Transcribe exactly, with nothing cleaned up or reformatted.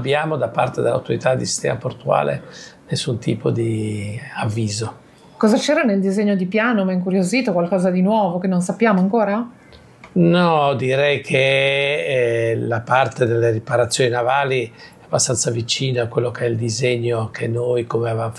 abbiamo da parte dell'autorità di sistema portuale nessun tipo di avviso. Cosa c'era nel disegno di piano? Mi ha incuriosito, qualcosa di nuovo che non sappiamo ancora? No, direi che eh, la parte delle riparazioni navali è abbastanza vicina a quello che è il disegno che noi, come avevamo